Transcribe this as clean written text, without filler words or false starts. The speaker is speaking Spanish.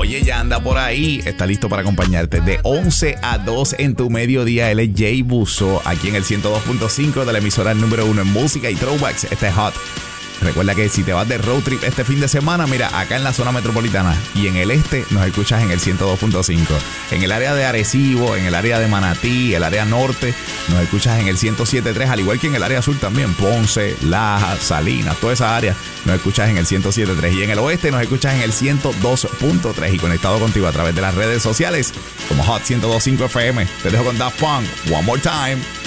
Oye, ya anda por ahí. Está listo para acompañarte de 11 a 2 en tu mediodía. Él es Jay Buso, aquí en el 102.5 de la emisora número 1 en música y throwbacks. Este es Hot. Recuerda que si te vas de road trip este fin de semana, mira, acá en la zona metropolitana y en el este nos escuchas en el 102.5. En el área de Arecibo, en el área de Manatí, el área norte, nos escuchas en el 107.3, al igual que en el área sur también, Ponce, Laja, Salinas, toda esa área nos escuchas en el 107.3. Y en el oeste nos escuchas en el 102.3 y conectado contigo a través de las redes sociales como Hot 102.5 FM. Te dejo con Daft Punk, One More Time.